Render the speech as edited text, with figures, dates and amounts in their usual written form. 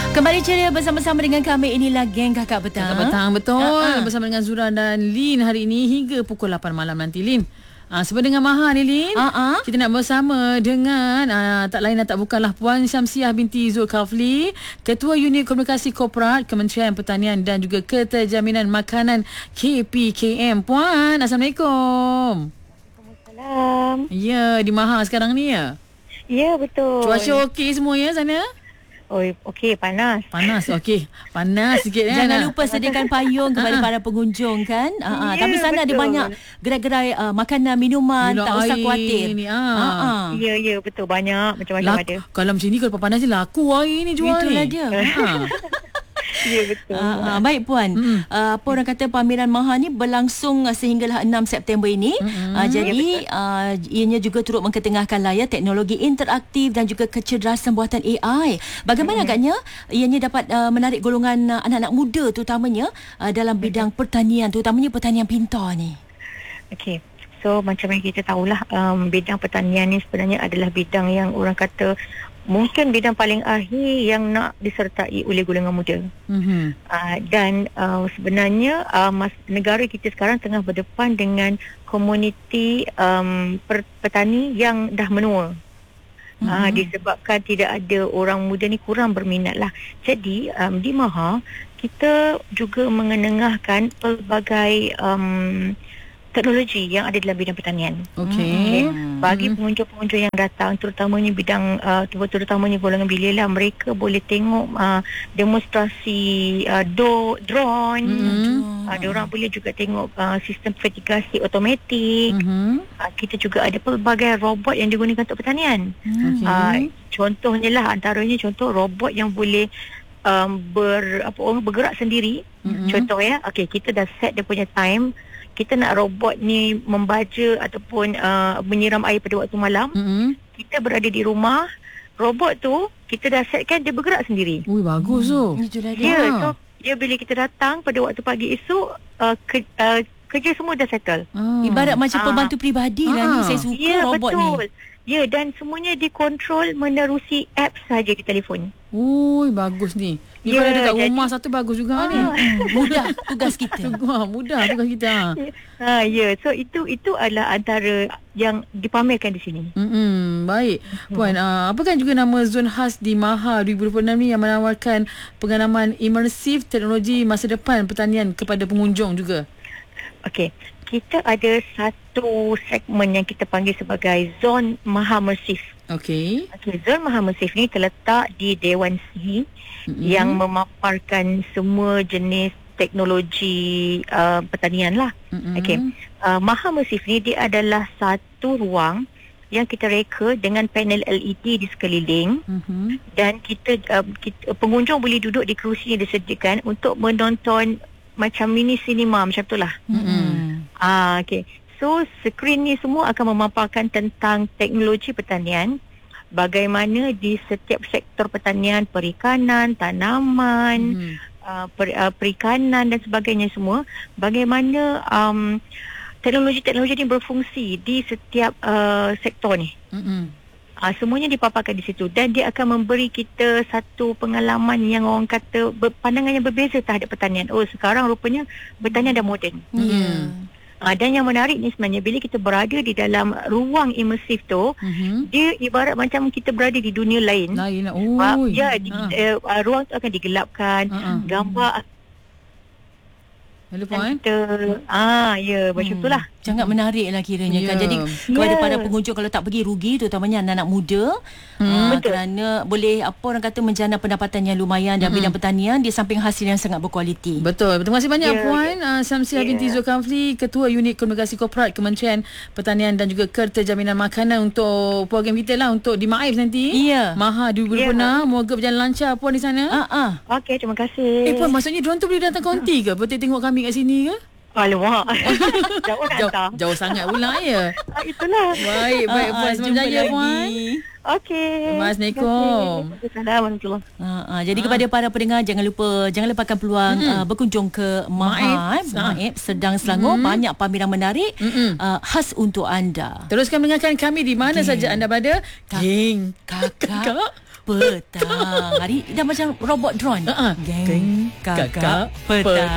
Kembali ceria bersama-sama dengan kami. Inilah Geng Kakak Petang. Kakak Petang, betul. Bersama dengan Zura dan Lin hari ini hingga pukul 8 malam nanti, Lin. Sebab dengan Maha ni, Lin, kita nak bersama dengan tak lain dan tak bukanlah Puan Syamsiah binti Zulkafli, Ketua Unit Komunikasi Korporat Kementerian Pertanian dan juga Keterjaminan Makanan KPKM. Puan, Assalamualaikum. Waalaikumsalam. Ya, di Maha sekarang ni ya? Ya, betul. Cuaca okey semua ya sana? Oh, okey, panas. Panas, okey. Panas sikit kan. Jangan lupa sediakan payung kepada para pengunjung kan. Ya, Tapi sana ada betul. banyak gerai-gerai makanan, minuman, Minum tak usah air khawatir. ni, Ya, betul. Banyak macam-macam ada. Kalau macam ni, kalau panas je laku air ni jual Itulah ni. dia. Ya, betul. Baik Puan, apa orang kata pameran Maha ni berlangsung sehinggalah 6 September ini. Jadi ianya juga turut mengketengahkan layar teknologi interaktif dan juga kecerdasan buatan AI. Bagaimana agaknya ianya dapat menarik golongan anak-anak muda terutamanya dalam bidang pertanian, terutamanya pertanian pintar ni. Okey. So, macam yang kita tahulah, bidang pertanian ni sebenarnya adalah bidang yang orang kata mungkin bidang paling akhir yang nak disertai oleh golongan muda. Dan sebenarnya negara kita sekarang tengah berdepan dengan komuniti petani yang dah menua. Disebabkan tidak ada orang muda ni kurang berminat lah. Jadi di Maha kita juga mengenengahkan pelbagai teknologi yang ada dalam bidang pertanian. Okey. Bagi pengunjung-pengunjung yang datang, terutamanya bidang terutamanya golongan belia lah, mereka boleh tengok demonstrasi drone. Diorang boleh juga tengok sistem fertigasi automatik. Kita juga ada pelbagai robot yang digunakan untuk pertanian. Contohnya lah, antaranya contoh robot yang boleh bergerak sendiri. Contoh ya, kita dah set dia punya time. Kita nak robot ni membaca ataupun menyiram air pada waktu malam. Kita berada di rumah, robot tu kita dah setkan dia bergerak sendiri. Ui, bagus tu. Itulah dia. Ya, so dia bila kita datang pada waktu pagi esok, kerja semua dah settle. Ibarat macam pembantu peribadi lah ni. Saya suka robot betul. ni. Ya, dan semuanya dikontrol menerusi apps saja di telefon. Ui, bagus ni. Ni kalau dekat rumah satu bagus juga ni. Mudah tugas kita. Mudah tugas kita. So itu adalah antara yang dipamerkan di sini. Baik. Puan, apa kan juga nama zon khas di Maha 2026 ni yang menawarkan pengalaman imersif teknologi masa depan pertanian kepada pengunjung juga? Okey. Kita ada satu segmen yang kita panggil sebagai zon Maha Mersif. Okey. Zon Maha Mersif ni terletak di Dewan C yang memaparkan semua jenis teknologi pertanian lah. Maha Mersif ni dia adalah satu ruang yang kita reka dengan panel LED di sekeliling. Dan kita pengunjung boleh duduk di kerusi yang disediakan untuk menonton macam mini cinema macam itulah. So skrin ni semua akan memaparkan tentang teknologi pertanian, bagaimana di setiap sektor pertanian, perikanan, tanaman, perikanan dan sebagainya semua, bagaimana teknologi-teknologi ini berfungsi di setiap sektor ni. Semuanya dipaparkan di situ dan dia akan memberi kita satu pengalaman yang orang kata pandangan yang berbeza terhadap pertanian. Sekarang rupanya pertanian dah moden. Dan yang menarik ni sebenarnya bila kita berada di dalam ruang imersif tu, dia ibarat macam kita berada di dunia lain. Ruang tu akan digelapkan, gambar Puan. Macam itulah. Sangat menarik lah kiranya kan. Jadi kepada para pengunjung, kalau tak pergi rugi, terutamanya anak-anak muda, kerana boleh orang kata menjana pendapatan yang lumayan dalam bidang pertanian di samping hasil yang sangat berkualiti. Betul. Terima kasih banyak Puan Syamsiah binti Zulkafli, Ketua Unit Komunikasi Korporat Kementerian Pertanian dan juga Keterjaminan Makanan untuk program kita lah untuk di Maif nanti. Maha 2026. Moga berjalan lancar Puan di sana. Okey, terima kasih. Puan, maksudnya diorang tu boleh datang konti ke? Boleh tengok kami kat sini ke? Alamak. Jauh sangat pula ya. Itulah. Baik Puan, selamat berjaya Puan. Okey. Assalamualaikum. Assalamualaikum. Jadi kepada para pendengar, jangan lepaskan peluang berkunjung ke Maif Sedang Selangor. Banyak pameran menarik khas untuk anda. Teruskan mendengarkan kami di mana saja anda berada. Geng Kakak petang. Hari dah macam robot drone. Geng kakak petang.